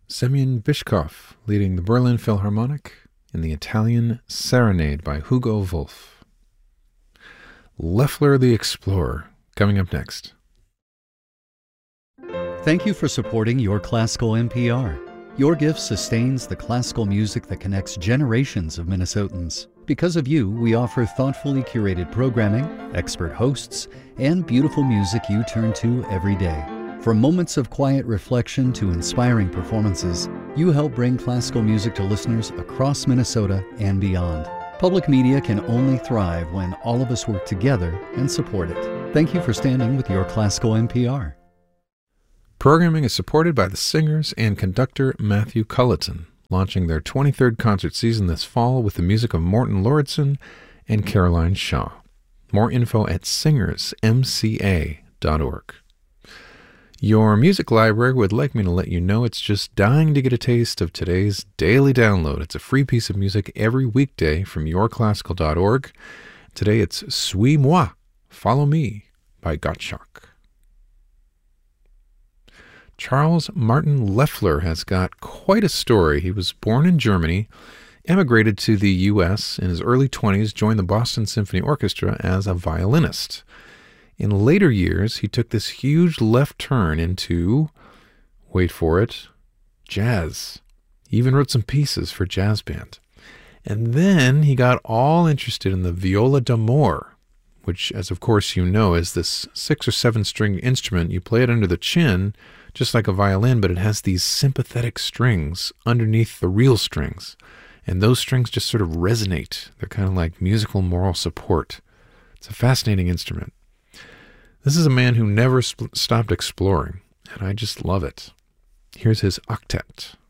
Semyon Bishkov leading the Berlin Philharmonic in the Italian Serenade by Hugo Wolf. Loeffler the Explorer, coming up next. Thank you for supporting Your Classical NPR. Your gift sustains the classical music that connects generations of Minnesotans. Because of you, we offer thoughtfully curated programming, expert hosts, and beautiful music you turn to every day. From moments of quiet reflection to inspiring performances, you help bring classical music to listeners across Minnesota and beyond. Public media can only thrive when all of us work together and support it. Thank you for standing with Your Classical NPR. Programming is supported by the singers and conductor Matthew Culleton, launching their 23rd concert season this fall with the music of Morton Lauridsen and Caroline Shaw. More info at singersmca.org. Your music library would like me to let you know it's just dying to get a taste of today's daily download. It's a free piece of music every weekday from yourclassical.org. Today it's Suis Moi, Follow Me by Gottschalk. Charles Martin Loeffler has got quite a story. He was born in Germany, emigrated to the U.S. in his early 20s, joined the Boston Symphony Orchestra as a violinist. In later years, he took this huge left turn into, wait for it, jazz. He even wrote some pieces for jazz band. And then he got all interested in the viola d'amore, which, as of course you know, is this 6 or 7 string instrument. You play it under the chin, just like a violin, but it has these sympathetic strings underneath the real strings. And those strings just sort of resonate. They're kind of like musical moral support. It's a fascinating instrument. This is a man who never stopped exploring, and I just love it. Here's his octet.